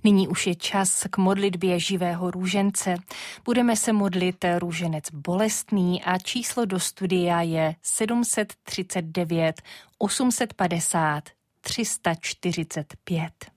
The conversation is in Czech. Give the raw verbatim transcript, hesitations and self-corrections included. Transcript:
Nyní už je čas k modlitbě živého růžence. Budeme se modlit růženec bolestný a číslo do studia je sedm set třicet devět osm set padesát tři sta čtyřicet pět.